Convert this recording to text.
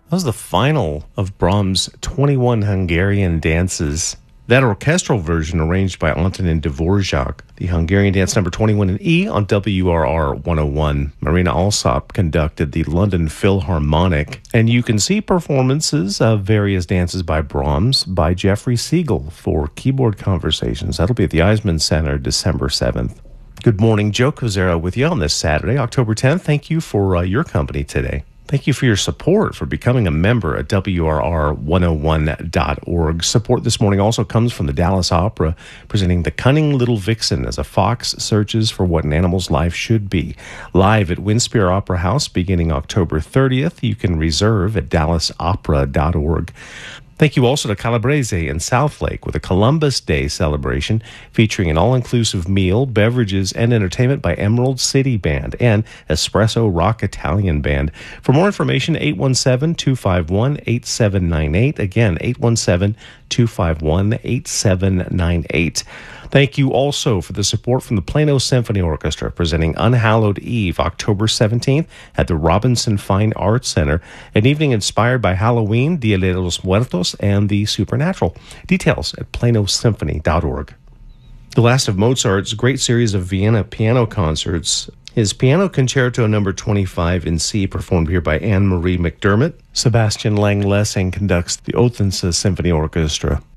That was the final of Brahms' 21 Hungarian dances. That orchestral version arranged by Antonin Dvorak. The Hungarian dance number 21 in E on WRR 101. Marina Alsop conducted the London Philharmonic. And you can see performances of various dances by Brahms by Jeffrey Siegel for Keyboard Conversations. That'll be at the Eisman Center December 7th. Good morning, Joe Kozera with you on this Saturday, October 10th. Thank you for your company today. Thank you for your support for becoming a member at WRR101.org. Support this morning also comes from the Dallas Opera, presenting The Cunning Little Vixen as a fox searches for what an animal's life should be. Live at Winspear Opera House beginning October 30th. You can reserve at dallasopera.org. Thank you also to Calabrese in Southlake with a Columbus Day celebration featuring an all-inclusive meal, beverages, and entertainment by Emerald City Band and Espresso Rock Italian Band. For more information, 817-251-8798. Again, 817-251-8798. Thank you also for the support from the Plano Symphony Orchestra, presenting Unhallowed Eve, October 17th at the Robinson Fine Arts Center, an evening inspired by Halloween, Dia de los Muertos, and the supernatural. Details at planosymphony.org. The last of Mozart's great series of Vienna piano concerts, his Piano Concerto No. 25 in C, performed here by Anne-Marie McDermott. Sebastian Lang Lessing conducts the Odense Symphony Orchestra.